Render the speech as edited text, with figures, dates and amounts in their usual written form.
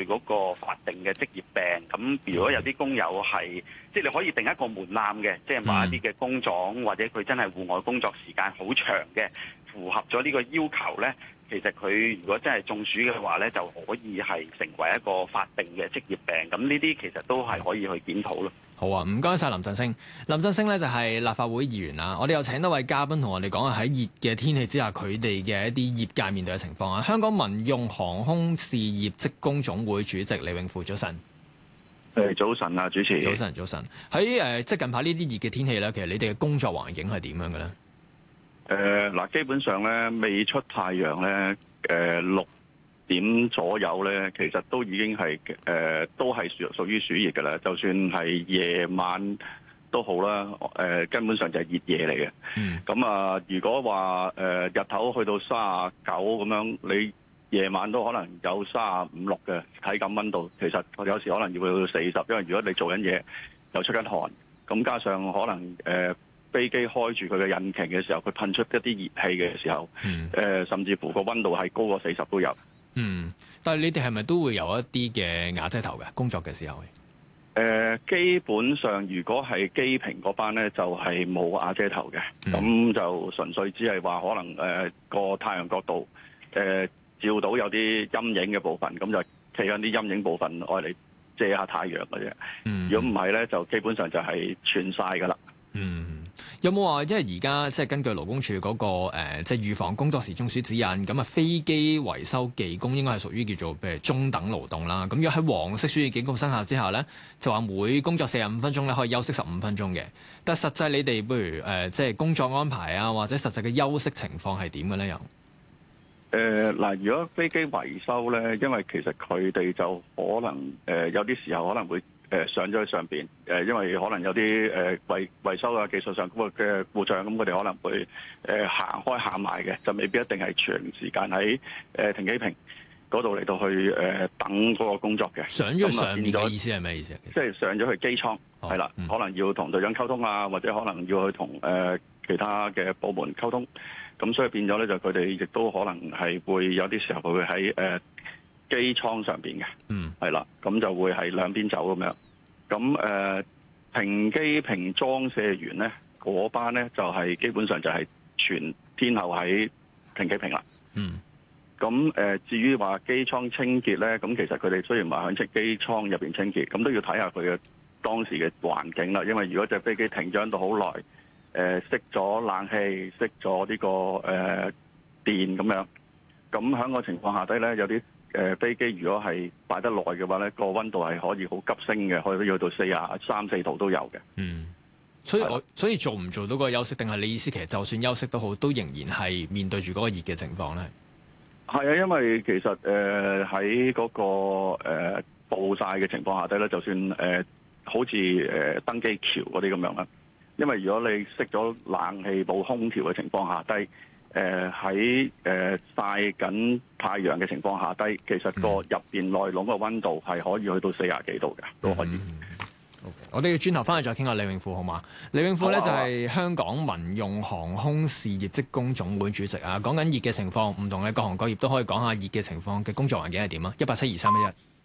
嗰個法定嘅職業病。咁如果有啲工友係，即係你可以定一個門檻嘅，即係某一啲嘅工種或者佢真係戶外工作時間好長嘅，符合咗呢個要求咧，其實佢如果真係中暑嘅話咧，就可以係成為一個法定嘅職業病。咁呢啲其實都係可以去檢討咯。 好啊，唔該晒林振昇。林振昇咧就係立法會議員啦。我哋又請多位嘉賓同我哋講下喺熱嘅天氣之下，佢哋嘅一啲業界面對嘅情況啊。香港民用航空事業職工總會主席李永富，早晨。 早晨啊，主持。 早晨，早晨。喺即係近排呢啲熱嘅天氣咧，其實你哋嘅工作環境係點樣嘅咧？ 嗱，基本上咧未出太陽咧，6點左右咧，其實都已經係都係屬於暑熱㗎啦。就算係夜晚都好啦，根本上就係熱夜嚟嘅。咁啊，如果話日頭去到39咁樣，你夜晚都可能有35、6嘅體感溫度。其實有時可能要去到40，因為如果你做緊嘢又出緊汗，咁加上可能飛機開住佢嘅引擎嘅時候，佢噴出一啲熱氣嘅時候，甚至乎個溫度係高過40都有。 但係你哋係咪都會有一啲嘅瓦遮頭嘅工作嘅時候？ 基本上如果係機坪嗰班咧，就係冇瓦遮頭嘅，咁就純粹只係話可能個太陽角度照到有啲陰影嘅部分，咁就企緊啲陰影部分愛嚟遮下太陽嘅啫。如果唔係咧，就基本上就係全曬噶啦。 有冇話，因為而家即係根據勞工處嗰個即係預防工作時中暑指引，咁啊飛機維修技工應該係屬於叫做譬如中等勞動啦。咁如果喺黃色暑熱警告生效之下咧，就話每工作45分鐘咧可以休息15分鐘嘅。但係實際你哋譬如即係工作安排啊，或者實際嘅休息情況係點嘅咧？又嗱，如果飛機維修咧，因為其實佢哋就可能有啲時候可能會上咗去上邊，因為可能有啲維修啊技術上嘅故障，咁佢哋可能會行開行埋嘅，就未必一定係長時間喺停機坪嗰度嚟到去等嗰個工作嘅。 上咗去上面嘅意思係咩意思？ 即係上咗去機艙，係啦，可能要同隊長溝通啊，或者可能要去同其他嘅部門溝通，咁所以變咗咧就佢哋亦都可能係會有啲時候佢會喺機艙上邊嘅，係啦，咁就會係兩邊走咁樣。咁停機坪裝卸員咧，嗰班咧就係基本上就係全天候喺停機坪啦。咁至於話機艙清潔咧，咁其實佢哋雖然話喺機艙入邊清潔，咁都要睇下佢嘅當時嘅環境啦。因為如果隻飛機停咗喺度好耐，熄咗冷氣，熄咗呢個電咁樣，咁喺個情況下低咧，有啲飛機如果係擺得耐嘅話咧，個溫度係可以好急升嘅，可以去到43、4度都有嘅。 所以做唔做到個休息，定係你意思其實就算休息都好，都仍然係面對住嗰個熱嘅情況咧？ 係啊，因為其實喺嗰個暴曬嘅情況下低咧，就算好似登機橋嗰啲咁樣啦，因為如果你熄咗冷氣冇空調嘅情況下低，喺曬緊太陽嘅情況下低，其實個入邊內籠嘅溫度係可以去到40幾度嘅，都可以。 我哋要轉頭翻去再傾下李永富好嘛？李永富咧就係香港民用航空事業職工總會主席啊，講緊熱嘅情況，唔同嘅各行各業都可以講下熱嘅情況嘅工作環境係點啊？1872311。